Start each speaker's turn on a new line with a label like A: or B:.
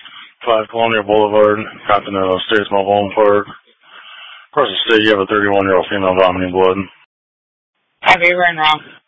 A: 5 Colonial Boulevard, Continental Estates Mobile Home Park. Across the state, you have a 31-year-old female vomiting blood.
B: Have you run wrong?